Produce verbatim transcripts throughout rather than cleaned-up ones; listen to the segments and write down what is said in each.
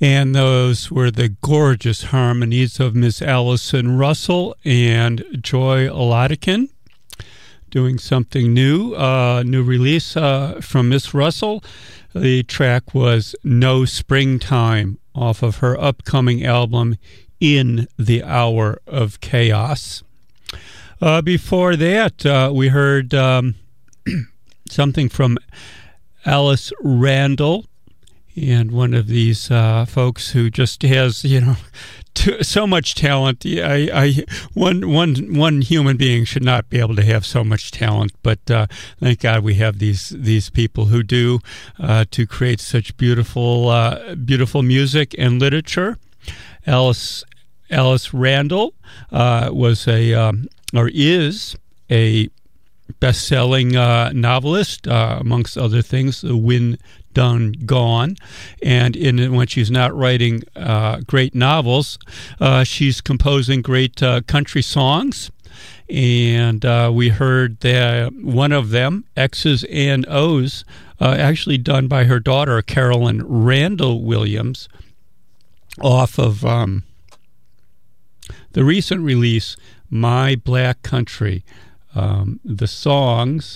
And those were the gorgeous harmonies of Miss Allison Russell and Joy Oladikin doing something new, uh, new release uh, from Miss Russell. The track was No Springtime off of her upcoming album In the Hour of Chaos. Uh, before that, uh, we heard um, something from Alice Randall, and one of these uh, folks who just has, you know, too, so much talent. I, I, one, one, one human being should not be able to have so much talent, but uh, thank God we have these these people who do uh, to create such beautiful, uh, beautiful music and literature. Alice Alice Randall uh, was a um, or is a best-selling uh, novelist, uh, amongst other things. The Wind Done Gone, and in when she's not writing uh, great novels, uh, she's composing great uh, country songs. And uh, we heard that one of them, X's and O's, uh, actually done by her daughter Carolyn Randall Williams, off of um, the recent release My Black Country. Um, the songs.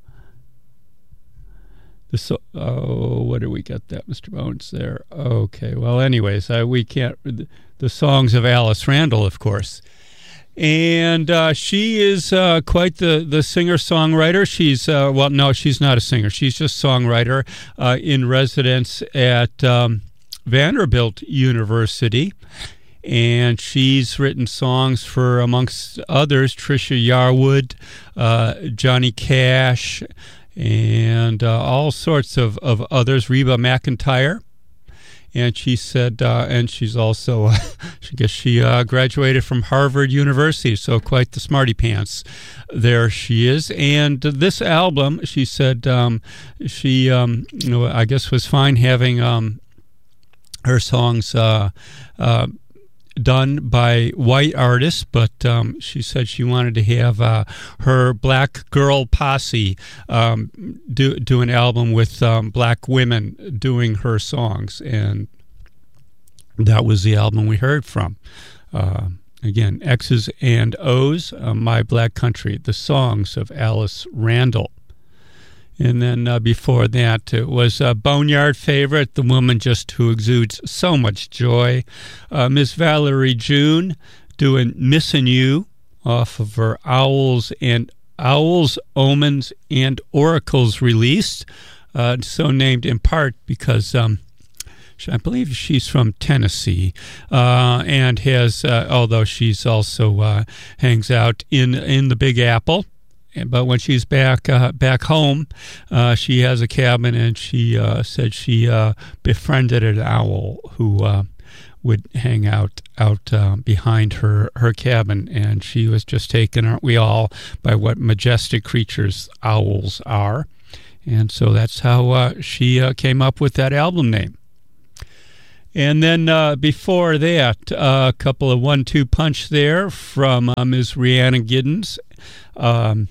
The so, oh, what do we get that, Mister Bones? There. Okay. Well, anyways, uh, we can't. The songs of Alice Randall, of course, and uh, she is uh, quite the the singer songwriter. She's uh, well, no, she's not a singer. She's just songwriter uh, in residence at um, Vanderbilt University. And she's written songs for, amongst others, Trisha Yarwood, uh, Johnny Cash, and uh, all sorts of, of others, Reba McEntire. And she said, uh, and she's also, uh, I guess she uh, graduated from Harvard University, so quite the smarty pants. There she is. And this album, she said, um, she, um, you know, I guess was fine having um, her songs uh, uh, done by white artists, but um, she said she wanted to have uh, her black girl posse um, do do an album with um, black women doing her songs, and that was the album we heard from. Uh, again, X's and O's, uh, My Black Country, the songs of Alice Randall. And then uh, before that, it was a Boneyard favorite, the woman just who exudes so much joy, uh, Miss Valerie June doing Missin' You off of her Owls and Owls, Omens, and Oracles release, uh, so named in part because um, I believe she's from Tennessee, uh, and has, uh, although she's also uh, hangs out in in the Big Apple. But when she's back uh, back home, uh, she has a cabin, and she uh, said she uh, befriended an owl who uh, would hang out out uh, behind her, her cabin, and she was just taken, aren't we all, by what majestic creatures owls are. And so that's how uh, she uh, came up with that album name. And then uh, before that, uh, a couple of one two punch there from uh, Miz Rhiannon Giddens. Um,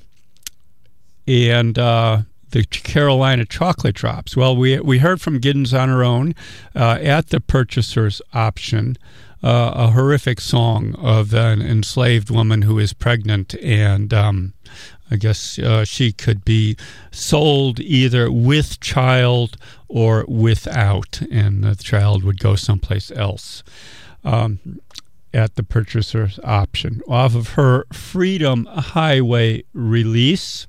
and uh, the Carolina Chocolate Drops. Well, we we heard from Giddens on her own uh, at the purchaser's option, uh, a horrific song of an enslaved woman who is pregnant, and um, I guess uh, she could be sold either with child or without, and the child would go someplace else. Um, at the purchaser's option, off of her Freedom Highway release.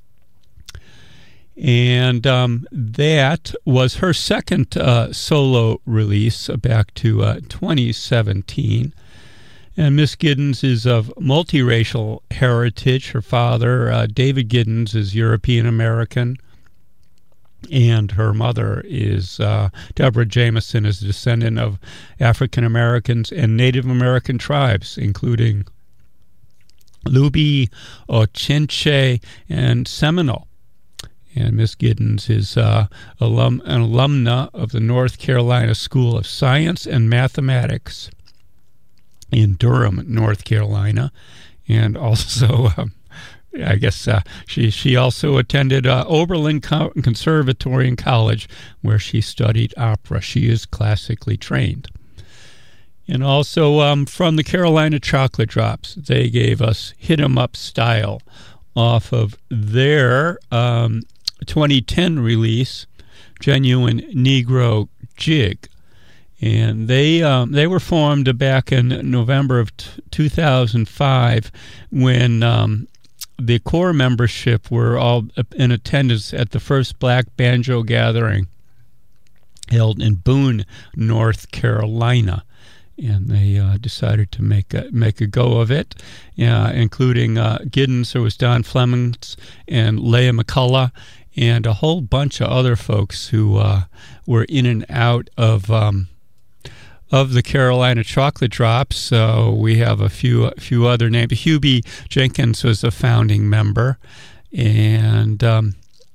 And um, that was her second uh, solo release back to uh, twenty seventeen. And Miss Giddens is of multiracial heritage. Her father, uh, David Giddens, is European-American. And her mother is, uh, Deborah Jameson, is a descendant of African-Americans and Native American tribes, including Lubi, Ochenche, and Seminole. And Miss Giddens is uh, alum, an alumna of the North Carolina School of Science and Mathematics in Durham, North Carolina, and also um, I guess uh, she she also attended uh, Oberlin Co- Conservatory and College, where she studied opera. She is classically trained. And also um, from the Carolina Chocolate Drops, they gave us Hit 'em Up Style off of their um, twenty ten release, Genuine Negro Jig. And they um, they were formed back in November of t- two thousand five when um, the core membership were all in attendance at the first Black Banjo Gathering held in Boone, North Carolina. And they uh, decided to make a, make a go of it, uh, including uh, Giddens, there was Don Flemings, and Leah McCullough, and a whole bunch of other folks who uh, were in and out of um, of the Carolina Chocolate Drops. So we have a few a few other names. Hubie Jenkins was a founding member, and um,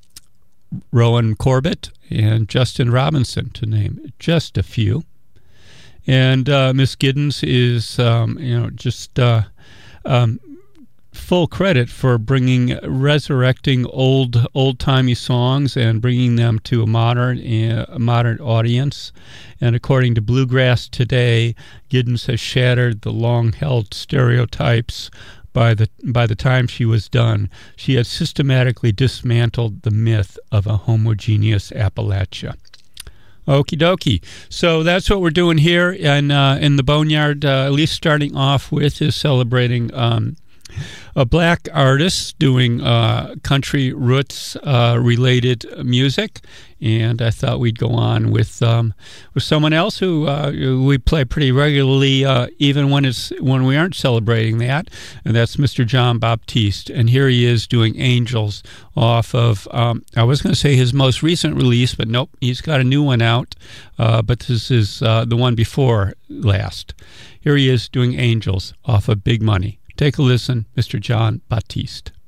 Rowan Corbett and Justin Robinson, to name just a few. And uh, Miss Giddens is, um, you know, just uh, um, full credit for bringing, resurrecting old, old-timey songs and bringing them to a modern, uh, a modern audience. And according to Bluegrass Today, Giddens has shattered the long-held stereotypes. By the by the time she was done, she had systematically dismantled the myth of a homogeneous Appalachia. Okie dokie. So that's what we're doing here in, uh, in the Boneyard, uh, at least starting off with, is celebrating um, a black artist doing uh, country roots uh, related music. And I thought we'd go on with um, with someone else who uh, we play pretty regularly, uh, even when it's when we aren't celebrating that, and that's Mister Jon Batiste. And here he is doing Angels off of, um, I was going to say his most recent release, but nope, he's got a new one out, uh, but this is uh, the one before last. Here he is doing Angels off of Big Money. Take a listen, Mister Jon Batiste.